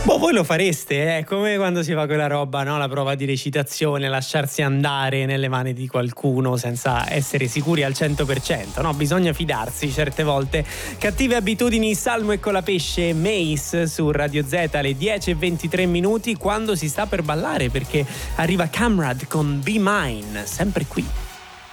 Boh, voi lo fareste, è come quando si fa quella roba, no? La prova di recitazione, lasciarsi andare nelle mani di qualcuno senza essere sicuri al 100%, no? Bisogna fidarsi certe volte. Cattive abitudini, Salmo e Colapesce, Mace su Radio Z alle 10:23 quando si sta per ballare, perché arriva Camrad con Be Mine, sempre qui.